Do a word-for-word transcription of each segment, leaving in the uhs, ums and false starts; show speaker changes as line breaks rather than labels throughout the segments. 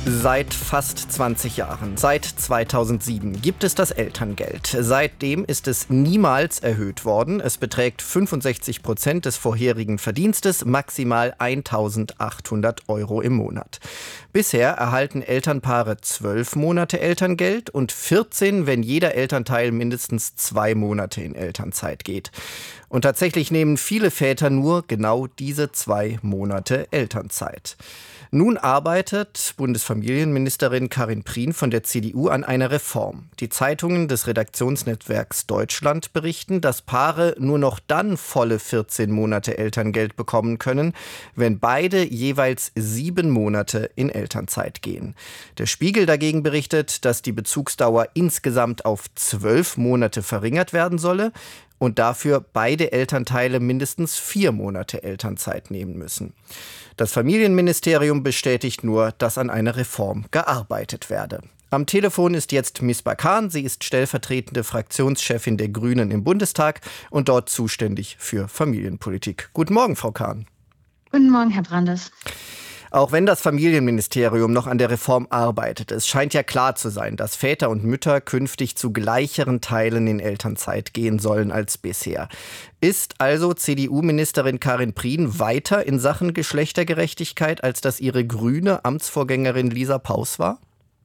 Seit fast zwanzig Jahren, seit zweitausendsieben, gibt es das Elterngeld. Seitdem ist es niemals erhöht worden. Es beträgt fünfundsechzig Prozent des vorherigen Verdienstes, maximal eintausendachthundert Euro im Monat. Bisher erhalten Elternpaare zwölf Monate Elterngeld und vierzehn, wenn jeder Elternteil mindestens zwei Monate in Elternzeit geht. Und tatsächlich nehmen viele Väter nur genau diese zwei Monate Elternzeit. Nun arbeitet Bundesfamilienministerin Karin Prien von der C D U an einer Reform. Die Zeitungen des Redaktionsnetzwerks Deutschland berichten, dass Paare nur noch dann volle vierzehn Monate Elterngeld bekommen können, wenn beide jeweils sieben Monate in Elternzeit gehen. Der Spiegel dagegen berichtet, dass die Bezugsdauer insgesamt auf zwölf Monate verringert werden solle und dafür beide Elternteile mindestens vier Monate Elternzeit nehmen müssen. Das Familienministerium bestätigt nur, dass an einer Reform gearbeitet werde. Am Telefon ist jetzt Misbah Khan. Sie ist stellvertretende Fraktionschefin der Grünen im Bundestag und dort zuständig für Familienpolitik. Guten Morgen, Frau Khan.
Guten Morgen, Herr Brandes.
Auch wenn das Familienministerium noch an der Reform arbeitet, es scheint ja klar zu sein, dass Väter und Mütter künftig zu gleicheren Teilen in Elternzeit gehen sollen als bisher. Ist also C D U-Ministerin Karin Prien weiter in Sachen Geschlechtergerechtigkeit, als das ihre grüne Amtsvorgängerin Lisa Paus war?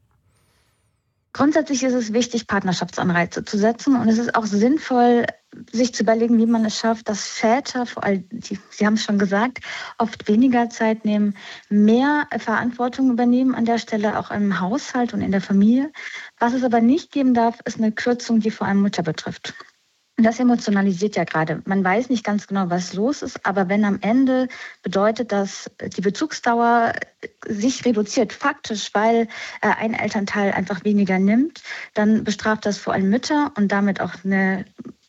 Grundsätzlich ist es wichtig, Partnerschaftsanreize zu setzen. Und es ist auch sinnvoll, sich zu überlegen, wie man es schafft, dass Väter, vor allem, die, Sie haben es schon gesagt, oft weniger Zeit nehmen, mehr Verantwortung übernehmen an der Stelle, auch im Haushalt und in der Familie. Was es aber nicht geben darf, ist eine Kürzung, die vor allem Mütter betrifft. Und das emotionalisiert ja gerade. Man weiß nicht ganz genau, was los ist, aber wenn am Ende bedeutet, dass die Bezugsdauer sich reduziert, faktisch, weil äh, ein Elternteil einfach weniger nimmt, dann bestraft das vor allem Mütter und damit auch eine,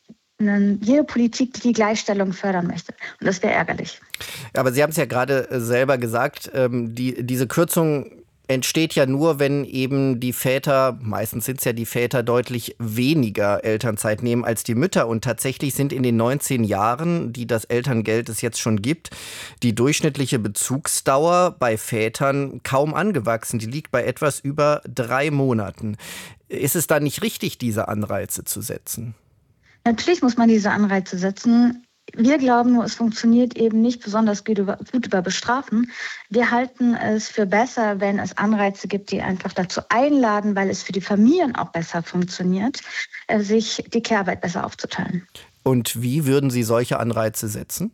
eine jede Politik, die die Gleichstellung fördern möchte. Und das wäre ärgerlich.
Ja, aber Sie haben es ja gerade selber gesagt, ähm, die, diese Kürzung entsteht ja nur, wenn eben die Väter, meistens sind es ja die Väter, deutlich weniger Elternzeit nehmen als die Mütter. Und tatsächlich sind in den neunzehn Jahren, die das Elterngeld es jetzt schon gibt, die durchschnittliche Bezugsdauer bei Vätern kaum angewachsen. Die liegt bei etwas über drei Monaten. Ist es da nicht richtig, diese Anreize zu setzen?
Natürlich muss man diese Anreize setzen. Wir glauben nur, es funktioniert eben nicht besonders gut über, gut über Bestrafen. Wir halten es für besser, wenn es Anreize gibt, die einfach dazu einladen, weil es für die Familien auch besser funktioniert, sich die Care-Arbeit besser aufzuteilen.
Und wie würden Sie solche Anreize setzen?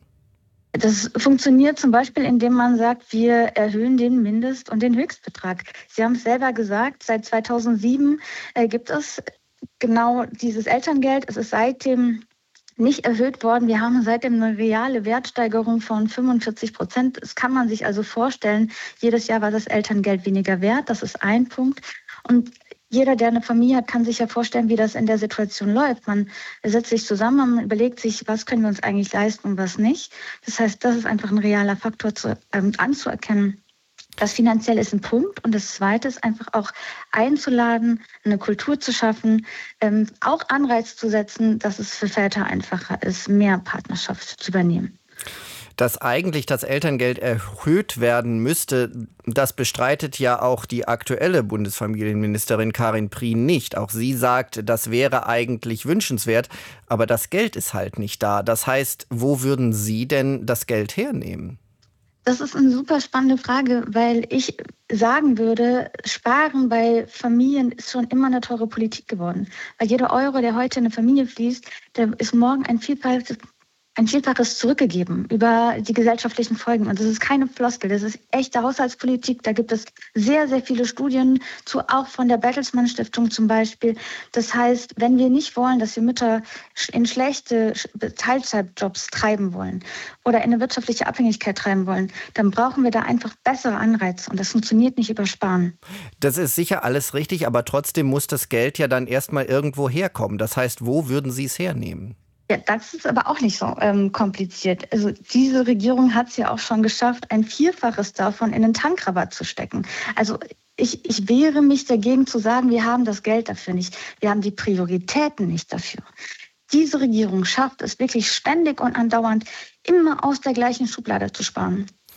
Das funktioniert zum Beispiel, indem man sagt, wir erhöhen den Mindest- und den Höchstbetrag. Sie haben es selber gesagt, seit zweitausendsieben äh, gibt es genau dieses Elterngeld. Es ist seitdem nicht erhöht worden. Wir haben seitdem eine reale Wertsteigerung von fünfundvierzig Prozent. Das kann man sich also vorstellen. Jedes Jahr war das Elterngeld weniger wert. Das ist ein Punkt. Und jeder, der eine Familie hat, kann sich ja vorstellen, wie das in der Situation läuft. Man setzt sich zusammen, man überlegt sich, was können wir uns eigentlich leisten und was nicht. Das heißt, das ist einfach ein realer Faktor zu, ähm, anzuerkennen. Das Finanzielle ist ein Punkt und das Zweite ist einfach auch einzuladen, eine Kultur zu schaffen, ähm, auch Anreiz zu setzen, dass es für Väter einfacher ist, mehr Partnerschaft zu übernehmen.
Dass eigentlich das Elterngeld erhöht werden müsste, das bestreitet ja auch die aktuelle Bundesfamilienministerin Karin Prien nicht. Auch sie sagt, das wäre eigentlich wünschenswert, aber das Geld ist halt nicht da. Das heißt, wo würden Sie denn das Geld hernehmen?
Das ist eine super spannende Frage, weil ich sagen würde, Sparen bei Familien ist schon immer eine teure Politik geworden. Weil jeder Euro, der heute in eine Familie fließt, der ist morgen ein Vielfaches, ein Vielfaches zurückgegeben über die gesellschaftlichen Folgen. Und das ist keine Floskel, das ist echte Haushaltspolitik. Da gibt es sehr, sehr viele Studien zu, auch von der Bertelsmann Stiftung zum Beispiel. Das heißt, wenn wir nicht wollen, dass wir Mütter in schlechte Teilzeitjobs treiben wollen oder in eine wirtschaftliche Abhängigkeit treiben wollen, dann brauchen wir da einfach bessere Anreize. Und das funktioniert nicht über Sparen.
Das ist sicher alles richtig, aber trotzdem muss das Geld ja dann erstmal irgendwo herkommen. Das heißt, wo würden Sie es hernehmen?
Ja, das ist aber auch nicht so ähm, kompliziert. Also diese Regierung hat es ja auch schon geschafft, ein Vielfaches davon in den Tankrabatt zu stecken. Also ich, ich wehre mich dagegen zu sagen, wir haben das Geld dafür nicht. Wir haben die Prioritäten nicht dafür. Diese Regierung schafft es wirklich ständig und andauernd, immer aus der gleichen Schublade zu sparen.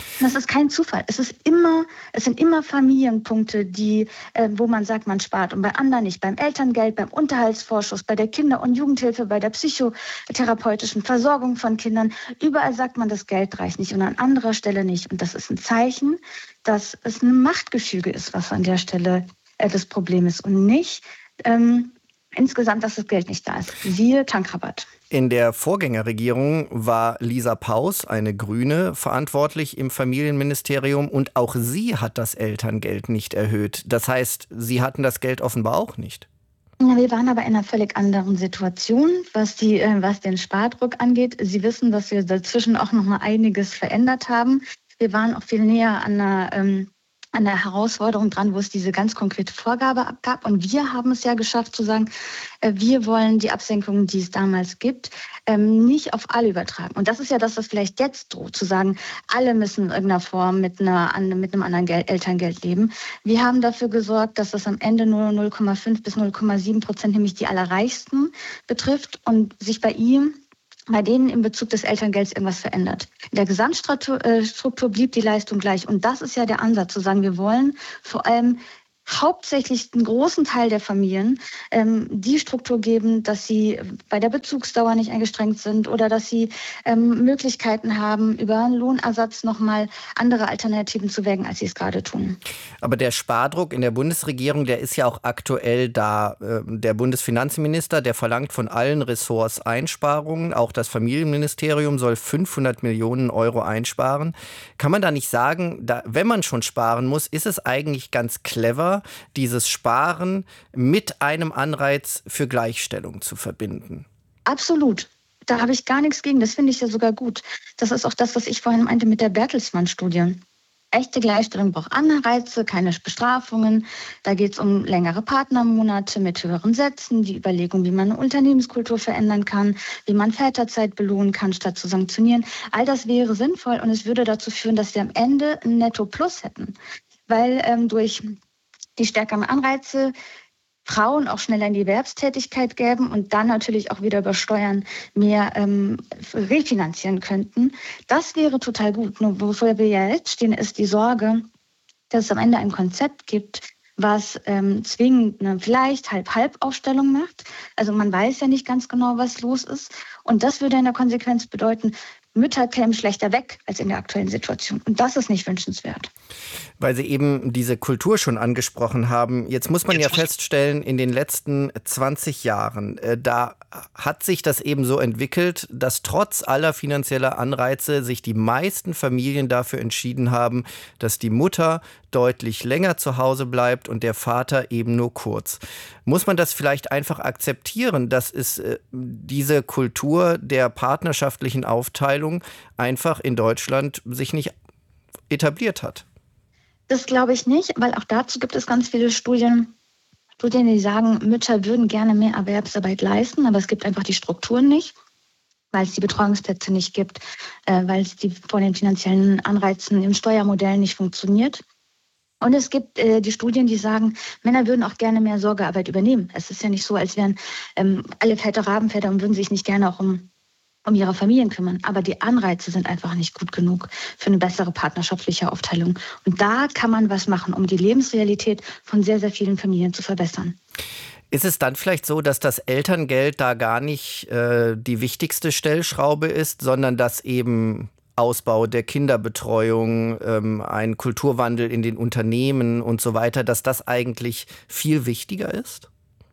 Das ist kein Zufall. Es ist immer, es sind immer Familienpunkte, die, äh, wo man sagt, man spart. Und bei anderen nicht. Beim Elterngeld, beim Unterhaltsvorschuss, bei der Kinder- und Jugendhilfe, bei der psychotherapeutischen Versorgung von Kindern. Überall sagt man, das Geld reicht nicht und an anderer Stelle nicht. Und das ist ein Zeichen, dass es ein Machtgefüge ist, was an der Stelle äh, das Problem ist. Und nicht ähm, insgesamt, dass das Geld nicht da ist. Siehe Tankrabatt.
In der Vorgängerregierung war Lisa Paus, eine Grüne, verantwortlich im Familienministerium und auch sie hat das Elterngeld nicht erhöht. Das heißt, Sie hatten das Geld offenbar auch nicht.
Ja, wir waren aber in einer völlig anderen Situation, was, die, äh, was den Spardruck angeht. Sie wissen, dass wir dazwischen auch noch mal einiges verändert haben. Wir waren auch viel näher an einer ähm, an der Herausforderung dran, wo es diese ganz konkrete Vorgabe gab. Und wir haben es ja geschafft zu sagen, wir wollen die Absenkungen, die es damals gibt, nicht auf alle übertragen. Und das ist ja das, was vielleicht jetzt droht, zu sagen, alle müssen in irgendeiner Form mit, einer, mit einem anderen Geld, Elterngeld leben. Wir haben dafür gesorgt, dass das am Ende nur null Komma fünf bis null Komma sieben Prozent, nämlich die Allerreichsten, betrifft und sich bei ihm bei denen im Bezug des Elterngelds irgendwas verändert. In der Gesamtstruktur blieb die Leistung gleich. Und das ist ja der Ansatz, zu sagen, wir wollen vor allem hauptsächlich einen großen Teil der Familien ähm, die Struktur geben, dass sie bei der Bezugsdauer nicht eingeschränkt sind oder dass sie ähm, Möglichkeiten haben, über einen Lohnersatz nochmal andere Alternativen zu wägen, als sie es gerade tun.
Aber der Spardruck in der Bundesregierung, der ist ja auch aktuell da. Der Bundesfinanzminister, der verlangt von allen Ressorts Einsparungen. Auch das Familienministerium soll fünfhundert Millionen Euro einsparen. Kann man da nicht sagen, da, wenn man schon sparen muss, ist es eigentlich ganz clever, dieses Sparen mit einem Anreiz für Gleichstellung zu verbinden?
Absolut. Da habe ich gar nichts gegen. Das finde ich ja sogar gut. Das ist auch das, was ich vorhin meinte mit der Bertelsmann-Studie. Echte Gleichstellung braucht Anreize, keine Bestrafungen. Da geht es um längere Partnermonate mit höheren Sätzen, die Überlegung, wie man eine Unternehmenskultur verändern kann, wie man Väterzeit belohnen kann, statt zu sanktionieren. All das wäre sinnvoll und es würde dazu führen, dass wir am Ende ein Netto-Plus hätten. Weil ähm, durch die stärkeren Anreize Frauen auch schneller in die Erwerbstätigkeit geben und dann natürlich auch wieder über Steuern mehr ähm, refinanzieren könnten. Das wäre total gut. Nur wovor wir ja jetzt stehen, ist die Sorge, dass es am Ende ein Konzept gibt, was ähm, zwingend eine vielleicht Halb-Halb-Aufstellung macht. Also man weiß ja nicht ganz genau, was los ist. Und das würde in der Konsequenz bedeuten, Mütter kämen schlechter weg als in der aktuellen Situation. Und das ist nicht wünschenswert.
Weil Sie eben diese Kultur schon angesprochen haben. Jetzt muss man ja feststellen, in den letzten zwanzig Jahren, äh, da hat sich das eben so entwickelt, dass trotz aller finanzieller Anreize sich die meisten Familien dafür entschieden haben, dass die Mutter deutlich länger zu Hause bleibt und der Vater eben nur kurz. Muss man das vielleicht einfach akzeptieren, dass es äh, diese Kultur der partnerschaftlichen Aufteilung einfach in Deutschland sich nicht etabliert hat?
Das glaube ich nicht, weil auch dazu gibt es ganz viele Studien, Studien, die sagen, Mütter würden gerne mehr Erwerbsarbeit leisten, aber es gibt einfach die Strukturen nicht, weil es die Betreuungsplätze nicht gibt, äh, weil es die von den finanziellen Anreizen im Steuermodell nicht funktioniert. Und es gibt äh, die Studien, die sagen, Männer würden auch gerne mehr Sorgearbeit übernehmen. Es ist ja nicht so, als wären ähm, alle Väter Rabenväter und würden sich nicht gerne auch um um ihre Familien kümmern. Aber die Anreize sind einfach nicht gut genug für eine bessere partnerschaftliche Aufteilung. Und da kann man was machen, um die Lebensrealität von sehr, sehr vielen Familien zu verbessern.
Ist es dann vielleicht so, dass das Elterngeld da gar nicht äh, die wichtigste Stellschraube ist, sondern dass eben Ausbau der Kinderbetreuung, ähm, ein Kulturwandel in den Unternehmen und so weiter, dass das eigentlich viel wichtiger ist?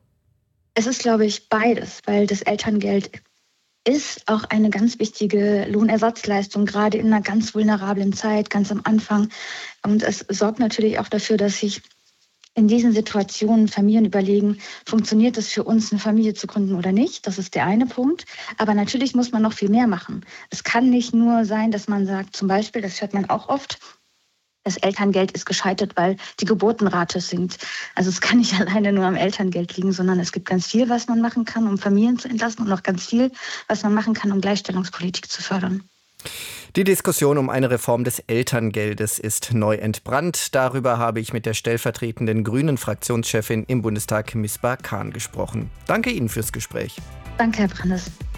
Es ist, glaube ich, beides, weil das Elterngeld ist auch eine ganz wichtige Lohnersatzleistung, gerade in einer ganz vulnerablen Zeit, ganz am Anfang. Und es sorgt natürlich auch dafür, dass sich in diesen Situationen Familien überlegen, funktioniert es für uns, eine Familie zu gründen oder nicht? Das ist der eine Punkt. Aber natürlich muss man noch viel mehr machen. Es kann nicht nur sein, dass man sagt, zum Beispiel, das hört man auch oft, das Elterngeld ist gescheitert, weil die Geburtenrate sinkt. Also es kann nicht alleine nur am Elterngeld liegen, sondern es gibt ganz viel, was man machen kann, um Familien zu entlasten und noch ganz viel, was man machen kann, um Gleichstellungspolitik zu fördern.
Die Diskussion um eine Reform des Elterngeldes ist neu entbrannt. Darüber habe ich mit der stellvertretenden Grünen-Fraktionschefin im Bundestag, Misbah Khan, gesprochen. Danke Ihnen fürs Gespräch.
Danke, Herr Brandes.